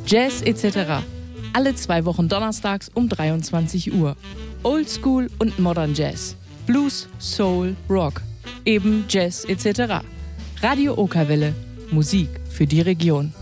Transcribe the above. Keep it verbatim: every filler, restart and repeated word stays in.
Jazz et cetera. Alle zwei Wochen donnerstags um dreiundzwanzig Uhr. Oldschool und Modern Jazz. Blues, Soul, Rock. Eben Jazz et cetera. Radio Okerwelle. Musik für die Region.